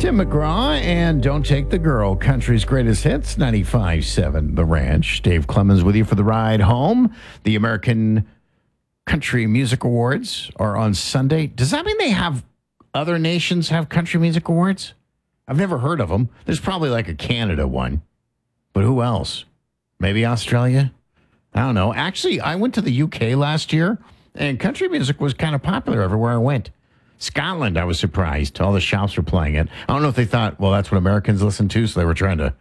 Tim McGraw and Don't Take the Girl, country's greatest hits, 95.7 The Ranch. Dave Clemens with you for the ride home. The American Country Music Awards are on Sunday. Does that mean they have other nations have country music awards? I've never heard of them. There's probably like a Canada one. But who else? Maybe Australia? I don't know. Actually, I went to the UK last year, and country music was kind of popular everywhere I went. Scotland, I was surprised. All the shops were playing it. I don't know if they thought, well, that's what Americans listen to, so they were trying to,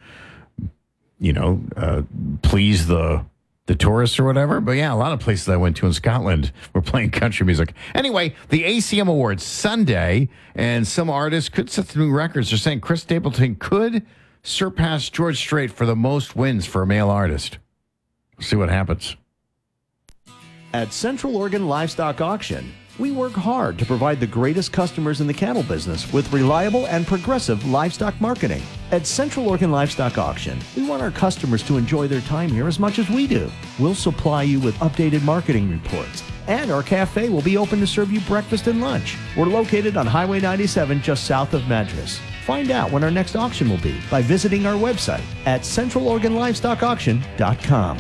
please the tourists or whatever. But yeah, a lot of places I went to in Scotland were playing country music. Anyway, the ACM Awards Sunday, and some artists could set some new records. They're saying Chris Stapleton could surpass George Strait for the most wins for a male artist. We'll see what happens. At Central Oregon Livestock Auction, we work hard to provide the greatest customers in the cattle business with reliable and progressive livestock marketing. At Central Oregon Livestock Auction, we want our customers to enjoy their time here as much as we do. We'll supply you with updated marketing reports, and our cafe will be open to serve you breakfast and lunch. We're located on Highway 97 just south of Madras. Find out when our next auction will be by visiting our website at centraloregonlivestockauction.com.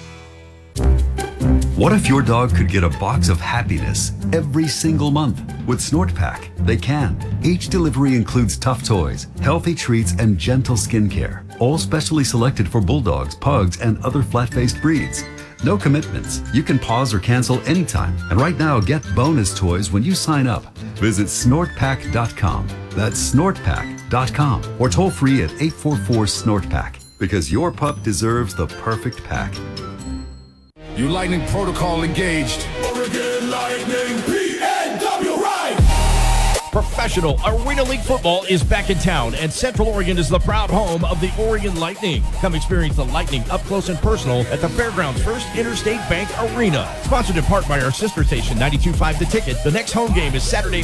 What if your dog could get a box of happiness every single month? With SnortPak, they can. Each delivery includes tough toys, healthy treats, and gentle skincare, all specially selected for bulldogs, pugs, and other flat-faced breeds. No commitments. You can pause or cancel anytime. And right now, get bonus toys when you sign up. Visit snortpak.com. That's snortpak.com. Or toll free at 844-SNORTPAK. Because your pup deserves the perfect pack. You Lightning Protocol engaged. Oregon Lightning PNW Ride. Professional Arena League football is back in town, and Central Oregon is the proud home of the Oregon Lightning. Come experience the Lightning up close and personal at the Fairgrounds First Interstate Bank Arena. Sponsored in part by our sister station, 92.5 The Ticket. The next home game is Saturday